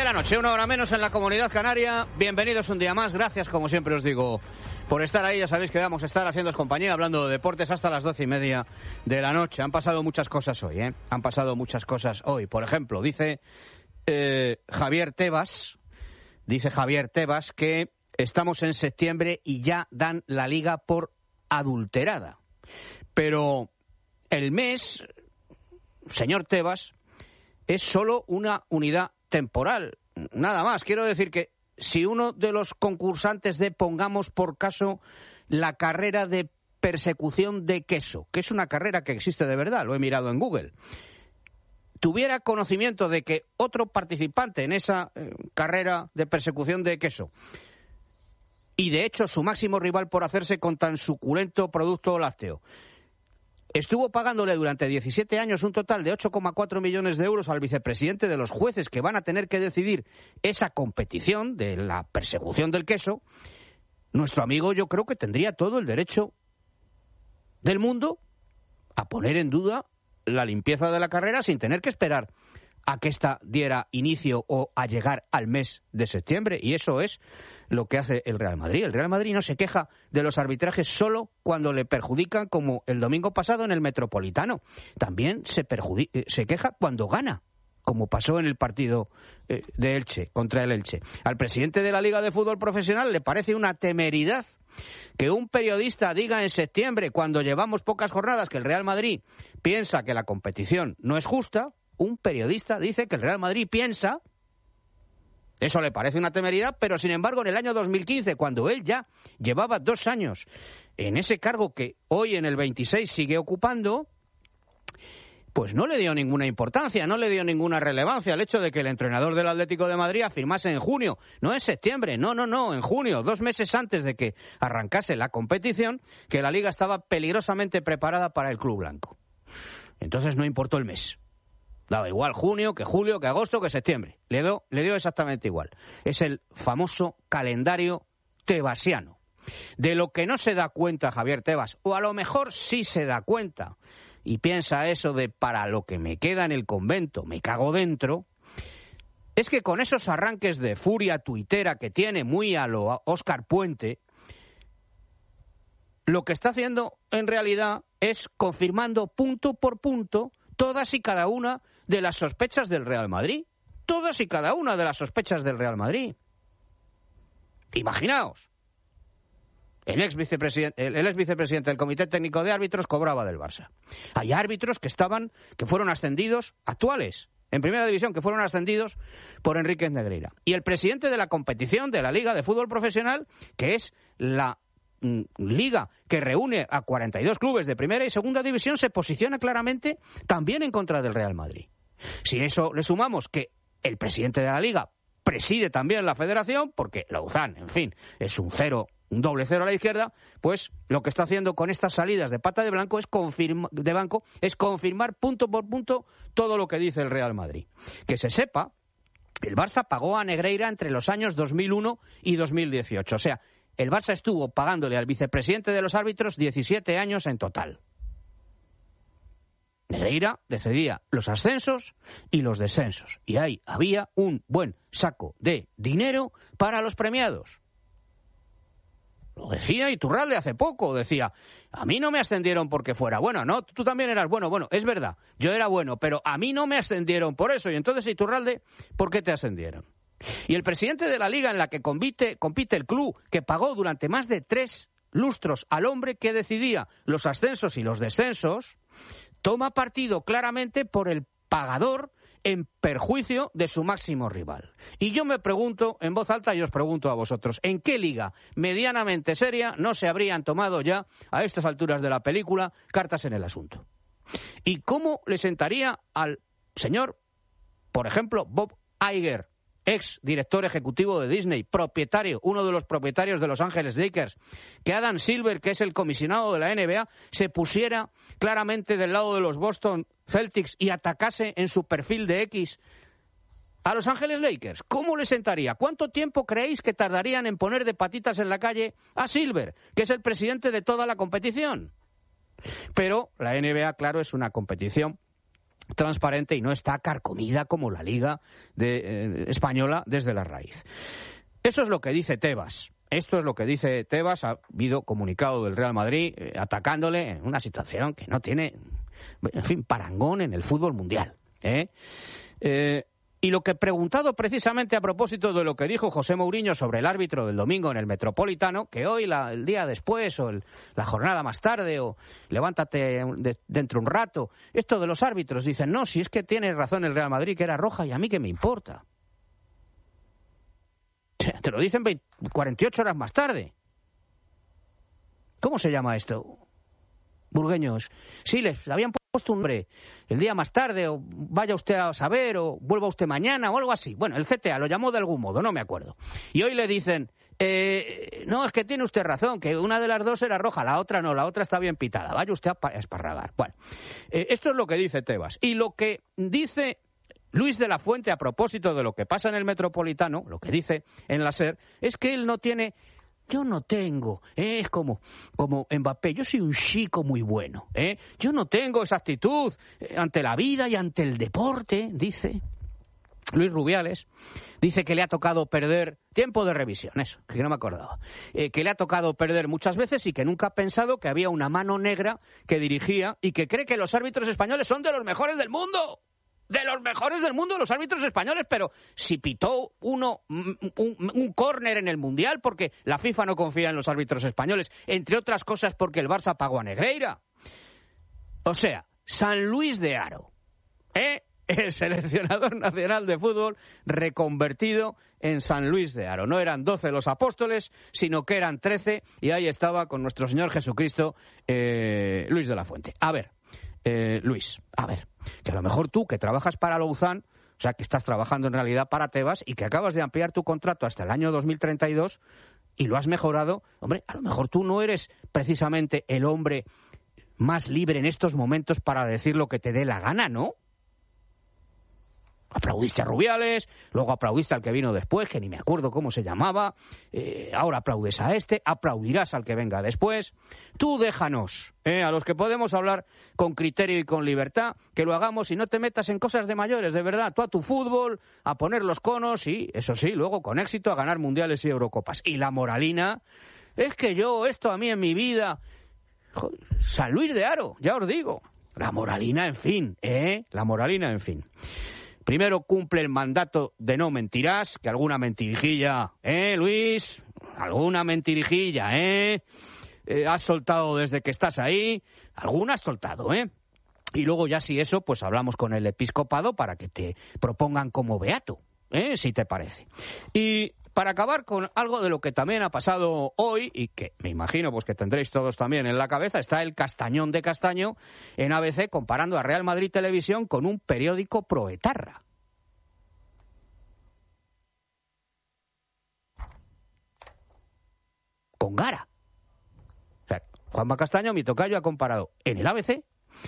de la noche, 1 hora menos en la Comunidad Canaria. Bienvenidos un día más. Gracias, como siempre os digo, por estar ahí. Ya sabéis que vamos a estar haciéndoos compañía, hablando de deportes hasta las 12:30 de la noche. Han pasado muchas cosas hoy, ¿eh? Han pasado muchas cosas hoy. Por ejemplo, dice Javier Tebas que estamos en septiembre y ya dan la liga por adulterada. Pero el mes, señor Tebas, es solo una unidad temporal, nada más. Quiero decir que si uno de los concursantes de, pongamos por caso, la carrera de persecución de queso, que es una carrera que existe de verdad, lo he mirado en Google, tuviera conocimiento de que otro participante en esa carrera de persecución de queso, y de hecho su máximo rival por hacerse con tan suculento producto lácteo, estuvo pagándole durante 17 años un total de 8,4 millones de euros al vicepresidente de los jueces que van a tener que decidir esa competición de la persecución del queso, nuestro amigo yo creo que tendría todo el derecho del mundo a poner en duda la limpieza de la carrera sin tener que esperar a que ésta diera inicio o a llegar al mes de septiembre. Y eso es lo que hace el Real Madrid. El Real Madrid no se queja de los arbitrajes solo cuando le perjudican, como el domingo pasado en el Metropolitano. También se queja cuando gana, como pasó en el partido de Elche, contra el Elche. Al presidente de la Liga de Fútbol Profesional le parece una temeridad que un periodista diga en septiembre, cuando llevamos pocas jornadas, que el Real Madrid piensa que la competición no es justa. Un periodista dice que el Real Madrid piensa, eso le parece una temeridad, pero sin embargo en el año 2015, cuando él ya llevaba 2 años en ese cargo que hoy en el 26 sigue ocupando, pues no le dio ninguna importancia, no le dio ninguna relevancia al hecho de que el entrenador del Atlético de Madrid afirmase en junio, no en septiembre, no, en junio, 2 meses antes de que arrancase la competición, que la Liga estaba peligrosamente preparada para el club blanco. Entonces no importó el mes. Daba igual junio, que julio, que agosto, que septiembre. Le dio exactamente igual. Es el famoso calendario tebasiano. De lo que no se da cuenta Javier Tebas, o a lo mejor sí se da cuenta, y piensa eso de para lo que me queda en el convento, me cago dentro, es que con esos arranques de furia tuitera que tiene muy a lo Óscar Puente, lo que está haciendo en realidad es confirmando punto por punto todas y cada una de las sospechas del Real Madrid. Todas y cada una de las sospechas del Real Madrid. Imaginaos, el ex vicepresidente del Comité Técnico de Árbitros cobraba del Barça. Hay árbitros que fueron ascendidos, actuales, en Primera División, que fueron ascendidos por Enríquez Negreira. Y el presidente de la competición de la Liga de Fútbol Profesional, que es la liga que reúne a 42 clubes de Primera y Segunda División, se posiciona claramente también en contra del Real Madrid. Si eso le sumamos que el presidente de la liga preside también la federación, porque Lauzán, en fin, es un doble cero a la izquierda, pues lo que está haciendo con estas salidas de pata de banco es confirmar punto por punto todo lo que dice el Real Madrid. Que se sepa, el Barça pagó a Negreira entre los años 2001 y 2018, o sea, el Barça estuvo pagándole al vicepresidente de los árbitros 17 años en total. Negreira decidía los ascensos y los descensos. Y ahí había un buen saco de dinero para los premiados. Lo decía Iturralde hace poco. Decía, a mí no me ascendieron porque fuera bueno. No, tú también eras bueno. Bueno, es verdad, yo era bueno, pero a mí no me ascendieron por eso. Y entonces, Iturralde, ¿por qué te ascendieron? Y el presidente de la liga en la que compite el club, que pagó durante más de 3 lustros al hombre que decidía los ascensos y los descensos, toma partido claramente por el pagador en perjuicio de su máximo rival. Y yo me pregunto en voz alta y os pregunto a vosotros, ¿en qué liga medianamente seria no se habrían tomado ya, a estas alturas de la película, cartas en el asunto? ¿Y cómo le sentaría al señor, por ejemplo, Bob Iger, ex director ejecutivo de Disney, uno de los propietarios de Los Ángeles Lakers, que Adam Silver, que es el comisionado de la NBA, se pusiera claramente del lado de los Boston Celtics y atacase en su perfil de X a Los Ángeles Lakers? ¿Cómo le sentaría? ¿Cuánto tiempo creéis que tardarían en poner de patitas en la calle a Silver, que es el presidente de toda la competición? Pero la NBA, claro, es una competición transparente y no está carcomida como la Liga española desde la raíz. Eso es lo que dice Tebas. Esto es lo que dice Tebas. Ha habido comunicado del Real Madrid atacándole en una situación que no tiene, en fin, parangón en el fútbol mundial. Y lo que he preguntado precisamente a propósito de lo que dijo José Mourinho sobre el árbitro del domingo en el Metropolitano, que hoy, el día después, o la jornada más tarde, o levántate dentro un rato, esto de los árbitros, dicen, no, si es que tiene razón el Real Madrid, que era roja, y a mí qué me importa. Te lo dicen 48 horas más tarde. ¿Cómo se llama esto? Burgueños. Sí, les habían puesto un nombre el día más tarde, o vaya usted a saber, o vuelva usted mañana, o algo así. Bueno, el CTA lo llamó de algún modo, no me acuerdo. Y hoy le dicen, no, es que tiene usted razón, que una de las dos era roja, la otra no, la otra está bien pitada. Vaya usted a esparragar. Bueno, esto es lo que dice Tebas. Y lo que dice Luis de la Fuente a propósito de lo que pasa en el Metropolitano, lo que dice en la SER, es que él no tiene... Yo no tengo, es como Mbappé, yo soy un chico muy bueno, yo no tengo esa actitud ante la vida y ante el deporte, dice Luis Rubiales. Dice que le ha tocado perder tiempo de revisión, eso, que no me acordaba, que le ha tocado perder muchas veces y que nunca ha pensado que había una mano negra que dirigía y que cree que los árbitros españoles son de los mejores del mundo. De los mejores del mundo, los árbitros españoles, pero si pitó uno un córner en el Mundial porque la FIFA no confía en los árbitros españoles, entre otras cosas porque el Barça pagó a Negreira. O sea, San Luis de Haro, el seleccionador nacional de fútbol reconvertido en San Luis de Haro. No eran 12 los apóstoles, sino que eran 13, y ahí estaba con nuestro Señor Jesucristo, Luis de la Fuente. A ver, Luis, a ver, que a lo mejor tú, que trabajas para Louzán, o sea, que estás trabajando en realidad para Tebas y que acabas de ampliar tu contrato hasta el año 2032 y lo has mejorado, hombre, a lo mejor tú no eres precisamente el hombre más libre en estos momentos para decir lo que te dé la gana, ¿no? Aplaudiste a Rubiales, luego aplaudiste al que vino después, que ni me acuerdo cómo se llamaba, ahora aplaudes a este, aplaudirás al que venga después. Tú déjanos, a los que podemos hablar con criterio y con libertad, que lo hagamos y no te metas en cosas de mayores, de verdad. Tú a tu fútbol, a poner los conos y, eso sí, luego con éxito a ganar mundiales y Eurocopas. Y la moralina, es que yo, esto a mí en mi vida... San Luis de Haro, ya os digo. La moralina, en fin, la moralina, en fin. Primero cumple el mandato de no mentirás, que alguna mentirijilla, Luis, alguna mentirijilla, has soltado desde que estás ahí, alguna has soltado, y luego ya si eso, pues hablamos con el episcopado para que te propongan como beato, si te parece. Y para acabar con algo de lo que también ha pasado hoy, y que me imagino pues que tendréis todos también en la cabeza, está el Castañón de Castaño en ABC comparando a Real Madrid Televisión con un periódico proetarra. Con Gara. O sea, Juanma Castaño, mi tocayo, ha comparado en el ABC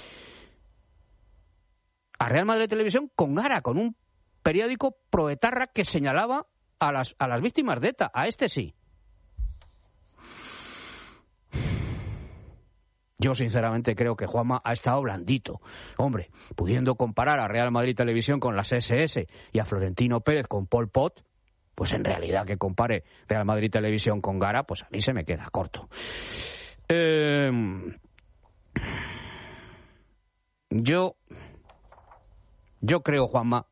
a Real Madrid Televisión con Gara, con un periódico proetarra que señalaba a las víctimas de ETA. A este sí. Yo sinceramente creo que Juanma ha estado blandito. Hombre, pudiendo comparar a Real Madrid Televisión con las SS y a Florentino Pérez con Pol Pot, pues en realidad que compare Real Madrid Televisión con Gara, pues a mí se me queda corto. Yo creo, Juanma,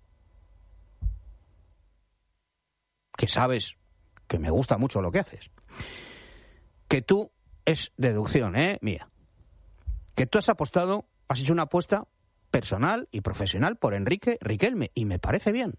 que sabes que me gusta mucho lo que haces. Que tú, es deducción, mía, que tú has apostado, has hecho una apuesta personal y profesional por Enrique Riquelme, y me parece bien.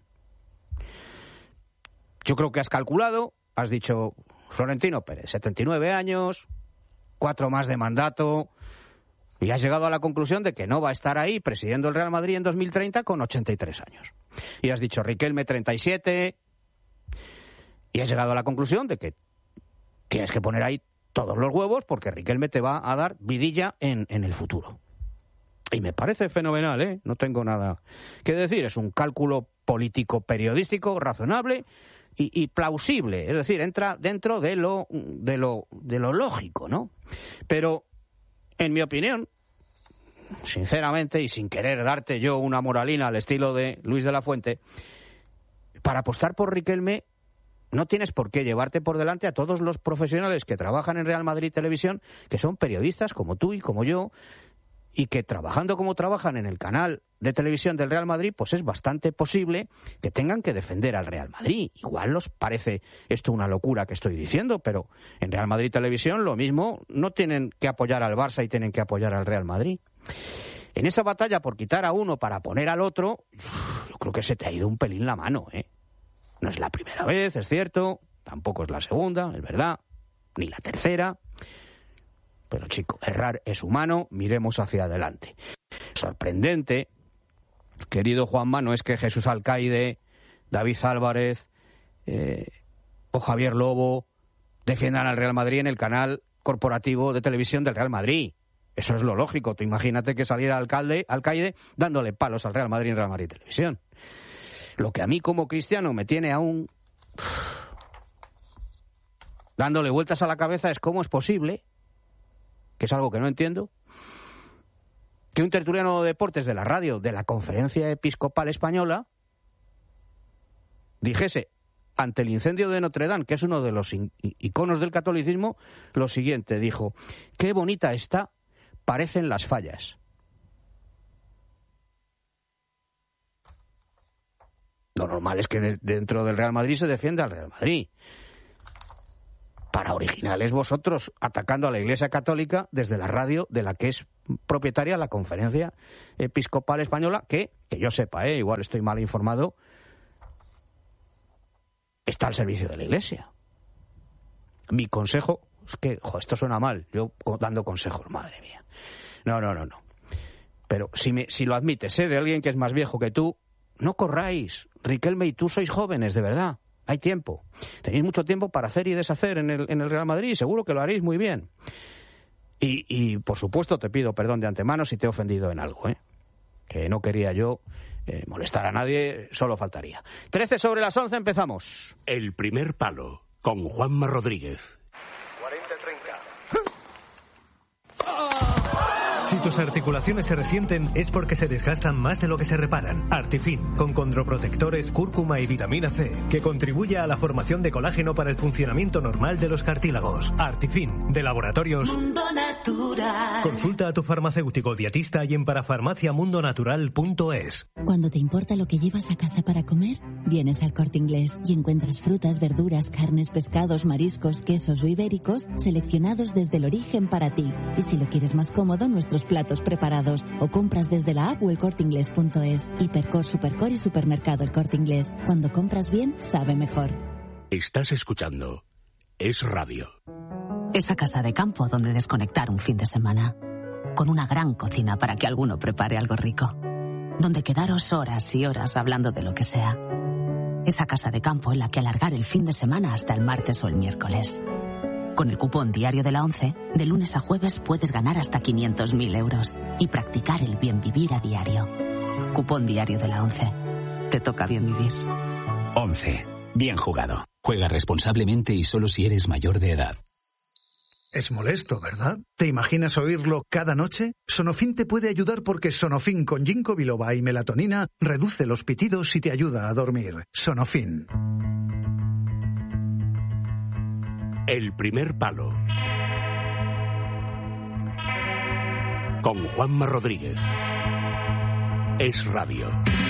Yo creo que has calculado, has dicho Florentino Pérez, 79 años, 4 más de mandato, y has llegado a la conclusión de que no va a estar ahí presidiendo el Real Madrid en 2030 con 83 años. Y has dicho Riquelme 37, y has llegado a la conclusión de que tienes que poner ahí todos los huevos porque Riquelme te va a dar vidilla en el futuro. Y me parece fenomenal, no tengo nada que decir. Es un cálculo político periodístico razonable y plausible. Es decir, entra dentro de lo lógico, ¿no? Pero, en mi opinión, sinceramente, y sin querer darte yo una moralina al estilo de Luis de la Fuente, para apostar por Riquelme no tienes por qué llevarte por delante a todos los profesionales que trabajan en Real Madrid Televisión, que son periodistas como tú y como yo, y que trabajando como trabajan en el canal de televisión del Real Madrid, pues es bastante posible que tengan que defender al Real Madrid. Igual os parece esto una locura que estoy diciendo, pero en Real Madrid Televisión lo mismo, no tienen que apoyar al Barça y tienen que apoyar al Real Madrid. En esa batalla por quitar a uno para poner al otro, yo creo que se te ha ido un pelín la mano, ¿eh? No es la primera vez, es cierto, tampoco es la segunda, es verdad, ni la tercera. Pero chico, errar es humano, miremos hacia adelante. Sorprendente, querido Juanma, no es que Jesús Alcaide, David Álvarez o Javier Lobo defiendan al Real Madrid en el canal corporativo de televisión del Real Madrid. Eso es lo lógico. Tú imagínate que saliera Alcaide dándole palos al Real Madrid en Real Madrid Televisión. Lo que a mí como cristiano me tiene aún dándole vueltas a la cabeza es cómo es posible, que es algo que no entiendo, que un tertuliano de deportes de la radio de la Conferencia Episcopal Española dijese ante el incendio de Notre Dame, que es uno de los iconos del catolicismo, lo siguiente, dijo: qué bonita está, parecen las fallas. Lo normal es que dentro del Real Madrid se defienda al Real Madrid. Para originales vosotros, atacando a la Iglesia Católica desde la radio de la que es propietaria la Conferencia Episcopal Española, que yo sepa, igual estoy mal informado, está al servicio de la Iglesia. Mi consejo es que, esto suena mal, yo dando consejos, madre mía. No. Pero si lo admites, de alguien que es más viejo que tú, no corráis. Riquelme y tú sois jóvenes, de verdad. Hay tiempo. Tenéis mucho tiempo para hacer y deshacer en el Real Madrid y seguro que lo haréis muy bien. Y por supuesto, te pido perdón de antemano si te he ofendido en algo, que no quería yo molestar a nadie, solo faltaría. 11:13, empezamos. El primer palo, con Juanma Rodríguez. 40-30. Si tus articulaciones se resienten es porque se desgastan más de lo que se reparan. Artifin, con condroprotectores, cúrcuma y vitamina C, que contribuye a la formación de colágeno para el funcionamiento normal de los cartílagos. Artifin, de Laboratorios Mundo Natural. Consulta a tu farmacéutico dietista y en parafarmaciamundonatural.es. Cuando te importa lo que llevas a casa para comer, vienes al Corte Inglés y encuentras frutas, verduras, carnes, pescados, mariscos, quesos o ibéricos seleccionados desde el origen para ti. Y si lo quieres más cómodo, nuestros platos preparados, o compras desde la app o elcorteinglés.es. Hipercor, Supercor y Supermercado El Corte Inglés. Cuando compras bien, sabe mejor. Estás escuchando Es Radio. Esa casa de campo donde desconectar un fin de semana. Con una gran cocina para que alguno prepare algo rico. Donde quedaros horas y horas hablando de lo que sea. Esa casa de campo en la que alargar el fin de semana hasta el martes o el miércoles. Con el cupón diario de la ONCE, de lunes a jueves puedes ganar hasta 500.000 euros y practicar el bien vivir a diario. Cupón diario de la ONCE. Te toca bien vivir. ONCE. Bien jugado. Juega responsablemente y solo si eres mayor de edad. Es molesto, ¿verdad? ¿Te imaginas oírlo cada noche? Sonofin te puede ayudar porque Sonofin con ginkgo biloba y melatonina reduce los pitidos y te ayuda a dormir. Sonofin. El primer palo, con Juanma Rodríguez. Es Radio.